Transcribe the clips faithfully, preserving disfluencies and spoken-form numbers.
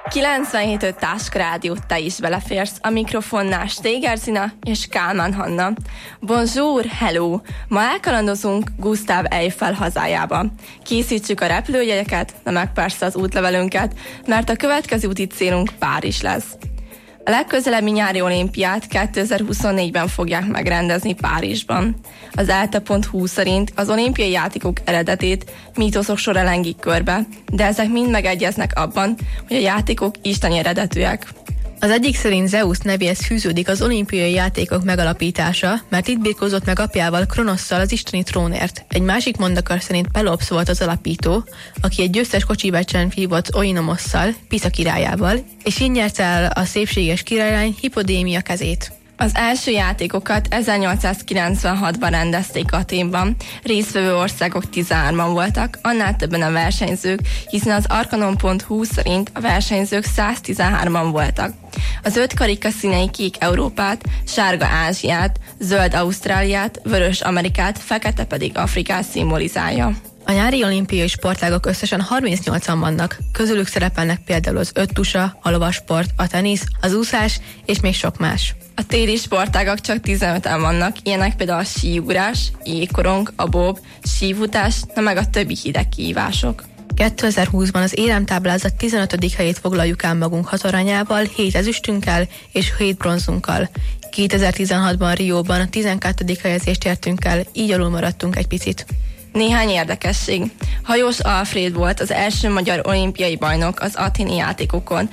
kilencvenhét öt Táska Rádió, te is beleférsz. A mikrofonnál Steger Zina és Kálmán Hanna. Bonjour, hello! Ma elkalandozunk Gustav Eiffel hazájába. Készítsük a repülőjegyeket, de meg persze az útlevelünket, mert a következő úti célunk Párizs lesz. A legközelebbi nyári olimpiát kétezer-huszonnégyben fogják megrendezni Párizsban. Az elta pont hu szerint az olimpiai játékok eredetét mítoszok sora lengik körbe, de ezek mind megegyeznek abban, hogy a játékok isteni eredetűek. Az egyik szerint Zeus nevéhez fűződik az olimpiai játékok megalapítása, mert itt birkózott meg apjával, Kronosszal az isteni trónért. Egy másik mondakar szerint Pelopsz volt az alapító, aki egy győztes kocsibeccsen vívott Oinomosszal, Pisza királyával, és így nyerte el a szépséges királylány Hippodémia kezét. Az első játékokat ezernyolcszázkilencvenhatban rendezték Athénban. Résztvevő országok tizenhárman voltak, annál többen a versenyzők, hiszen az arkanon pont hu szerint a versenyzők száztizenhárman voltak. Az öt karika színei kék Európát, sárga Ázsiát, zöld Ausztráliát, vörös Amerikát, fekete pedig Afrikát szimbolizálja. A nyári olimpiai sportágok összesen harmincnyolcan vannak, közülük szerepelnek például az öttusa, a lovasport, a tenisz, az úszás és még sok más. A téli sportágak csak tizenöten vannak, ilyenek például a síugrás, jégkorong, a bob, sívutás, na meg a többi hideg kihívások. kétezer-húszban az éremtáblázat tizenötödik helyét foglaljuk el magunk hat aranyával, hét ezüstünkkel és hét bronzunkkal. kétezer-tizenhatban Rióban a tizenkettedik helyezést értünk el, így alul maradtunk egy picit. Néhány érdekesség. Hajós Alfréd volt az első magyar olimpiai bajnok az athéni játékokon.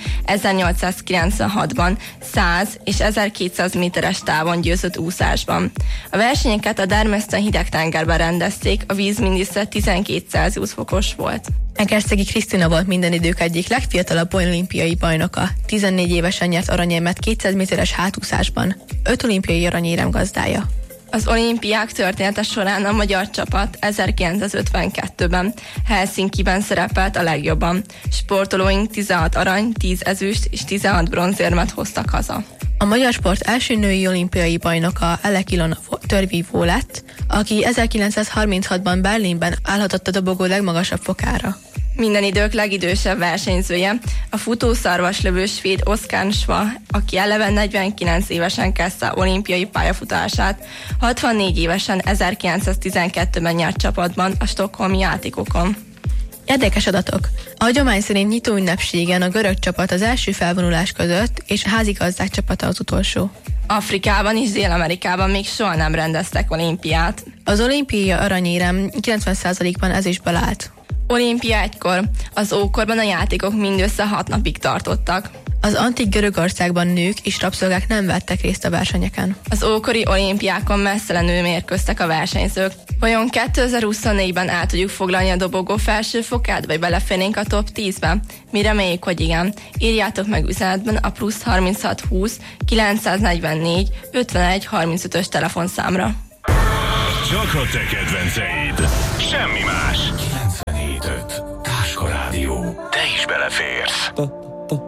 ezernyolcszázkilencvenhatban száz és ezerkétszáz méteres távon győzött úszásban. A versenyeket a Dermesztön hideg tengerben rendezték, a víz mindössze tizenkét Celsius fokos volt. Egerszegi Krisztina volt minden idők egyik legfiatalabb olimpiai bajnoka. tizennégy évesen nyert aranyérmet kétszáz méteres hátúszásban. öt olimpiai aranyérem gazdája. Az olimpiák története során a magyar csapat ezerkilencszázötvenkettőben Helsinkiben szerepelt a legjobban. Sportolóink tizenhat arany, tíz ezüst és tizenhat bronzérmet hoztak haza. A magyar sport első női olimpiai bajnoka Elek Ilona törvívó lett, aki ezerkilencszázharminchatban Berlinben állhatott a dobogó legmagasabb fokára. Minden idők legidősebb versenyzője, a futószarvaslövő svéd Oskar Schwa, aki eleve negyvenkilenc évesen kezdte olimpiai pályafutását, hatvannégy évesen ezerkilencszáztizenkettőben nyert csapatban a stockholmi játékokon. Érdekes adatok. A hagyomány szerint nyitó ünnepségen a görög csapat az első felvonulás között, és a házigazdák csapata az utolsó. Afrikában és Dél-Amerikában még soha nem rendeztek olimpiát. Az olimpiai aranyérem kilencven százalékban ezüstből állt. Olimpia egykor. Az ókorban a játékok mindössze hat napig tartottak. Az antik Görögországban nők és rabszolgák nem vettek részt a versenyeken. Az ókori olimpiákon messzelenül mérkőztek a versenyzők. Vajon kétezer-huszonnégyben el tudjuk foglalni a dobogó felső fokát, vagy beleférnénk a top tízbe? Mi reméljük, hogy igen. Írjátok meg üzenetben a plusz harminchat húsz kilencszáznegyvennégy ötvenegy harmincötös telefonszámra. Csak a te kedvenceid. Semmi más. kilencvenhét öt Táska Rádió. Te is beleférsz.